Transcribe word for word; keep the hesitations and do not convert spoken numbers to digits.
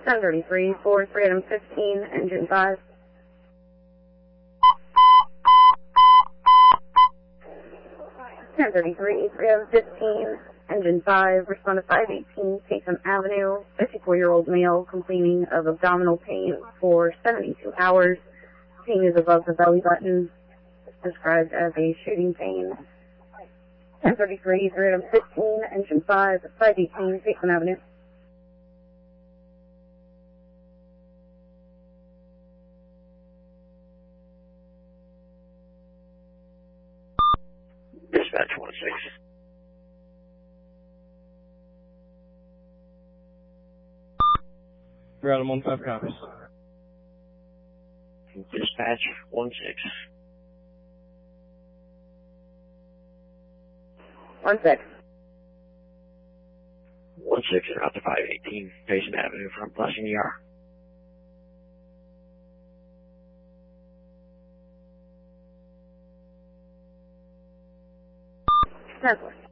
ten thirty-three for three item fifteen, engine five. ten thirty-three, three item fifteen, engine five, respond to five eighteen, Tatum Avenue, fifty-four-year-old male complaining of abdominal pain for seventy-two hours. Pain is above the belly button, described as a shooting pain. ten thirty-three, three item fifteen, engine five, five eighteen, Tatum Avenue. Dispatch one six. Route one five copies. Dispatch one six. One six. One six and out to five eighteen, Mason Avenue from Blessing E R. ten four.